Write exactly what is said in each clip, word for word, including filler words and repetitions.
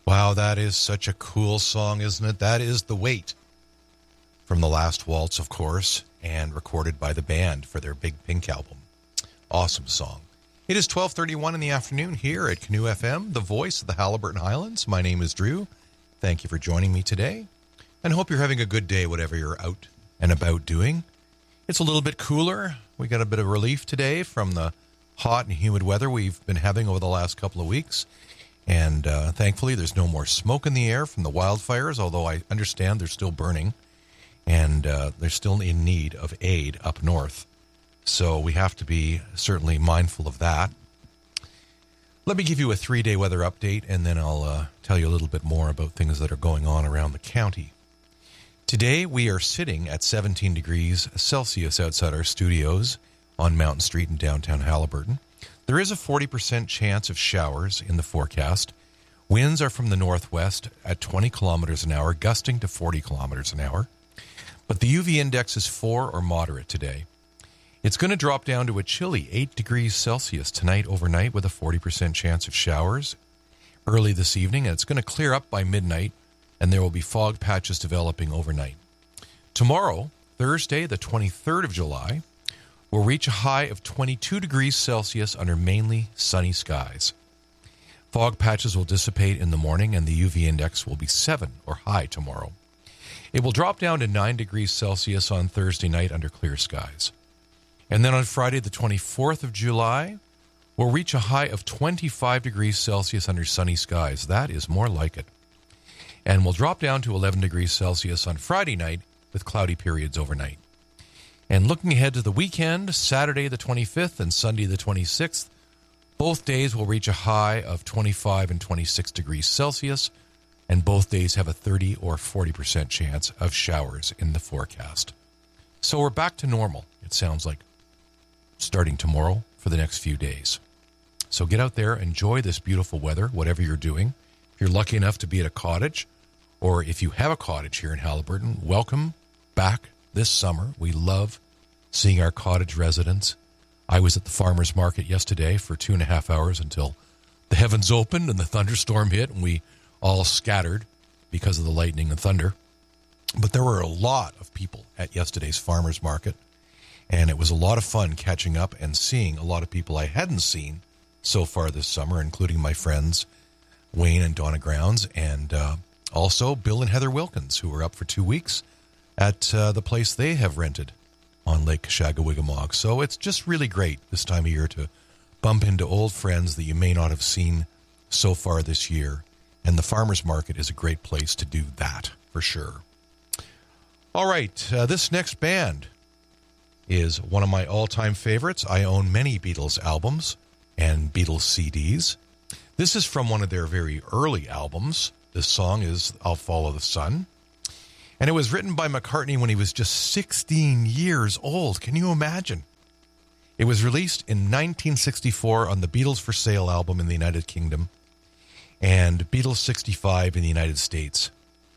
Wow, that is such a cool song, isn't it? That is The Wait from The Last Waltz, of course, and recorded by the band for their Big Pink album. Awesome song. It is twelve thirty-one in the afternoon here at Canoe F M, the voice of the Haliburton Highlands. My name is Drew. Thank you for joining me today, and hope you're having a good day, whatever you're out and about doing. It's a little bit cooler. We got a bit of relief today from the hot and humid weather we've been having over the last couple of weeks. And uh, thankfully, there's no more smoke in the air from the wildfires, although I understand they're still burning. And uh, they're still in need of aid up north. So we have to be certainly mindful of that. Let me give you a three-day weather update, and then I'll uh, tell you a little bit more about things that are going on around the county. Today, we are sitting at seventeen degrees Celsius outside our studios on Mountain Street in downtown Haliburton. There is a forty percent chance of showers in the forecast. Winds are from the northwest at twenty kilometers an hour, gusting to forty kilometers an hour. But the U V index is four or moderate today. It's going to drop down to a chilly eight degrees Celsius tonight overnight with a forty percent chance of showers early this evening. And it's going to clear up by midnight, and there will be fog patches developing overnight. Tomorrow, Thursday, the twenty-third of July, will reach a high of twenty-two degrees Celsius under mainly sunny skies. Fog patches will dissipate in the morning, and the U V index will be seven or high tomorrow. It will drop down to nine degrees Celsius on Thursday night under clear skies. And then on Friday, the twenty-fourth of July, we'll reach a high of twenty-five degrees Celsius under sunny skies. That is more like it. And we'll drop down to eleven degrees Celsius on Friday night with cloudy periods overnight. And looking ahead to the weekend, Saturday the twenty-fifth and Sunday the twenty-sixth, both days will reach a high of twenty-five and twenty-six degrees Celsius, and both days have a thirty or forty percent chance of showers in the forecast. So we're back to normal, it sounds like, starting tomorrow for the next few days. So get out there, enjoy this beautiful weather, whatever you're doing. If you're lucky enough to be at a cottage, or if you have a cottage here in Haliburton, welcome back. This summer, we love seeing our cottage residents. I was at the farmer's market yesterday for two and a half hours until the heavens opened and the thunderstorm hit, and we all scattered because of the lightning and thunder. But there were a lot of people at yesterday's farmer's market, and it was a lot of fun catching up and seeing a lot of people I hadn't seen so far this summer, including my friends Wayne and Donna Grounds, and uh, also Bill and Heather Wilkins, who were up for two weeks at uh, the place they have rented on Lake Kashagawigamog. So it's just really great this time of year to bump into old friends that you may not have seen so far this year. And the farmer's market is a great place to do that, for sure. All right, uh, this next band is one of my all-time favorites. I own many Beatles albums and Beatles C Ds. This is from one of their very early albums. This song is I'll Follow the Sun. And it was written by McCartney when he was just sixteen years old. Can you imagine? It was released in nineteen sixty-four on the Beatles for Sale album in the United Kingdom and Beatles sixty-five in the United States.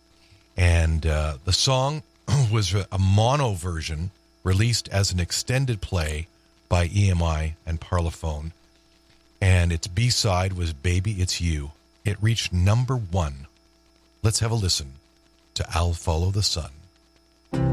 And uh, the song was a mono version released as an extended play by E M I and Parlophone. And its B-side was Baby It's You. It reached number one. Let's have a listen to I'll Follow the Sun.